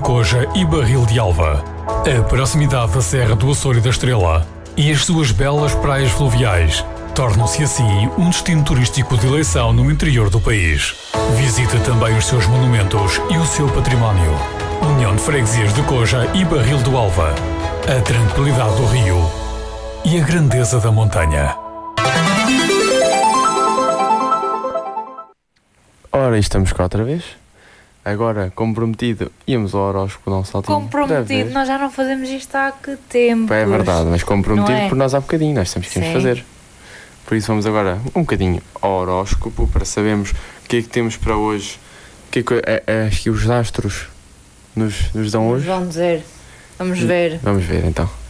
Coja e Barril de Alva. A proximidade da Serra do Açor e da Estrela e as suas belas praias fluviais tornam-se assim um destino turístico de eleição no interior do país. Visite também os seus monumentos e o seu património. União de Freguesias de Coja e Barril do Alva. A tranquilidade do rio e a grandeza da montanha. Ora, estamos cá outra vez. Agora, como prometido, íamos ao horóscopo dar um saltinho. Como prometido, nós já não fazemos isto há que tempo. É verdade, mas como prometido por nós há bocadinho, nós temos que nos fazer. Por isso vamos agora um bocadinho ao horóscopo para sabermos o que é que temos para hoje. O que é que os astros nos dão hoje? Vão dizer. Vamos ver. Vamos ver então.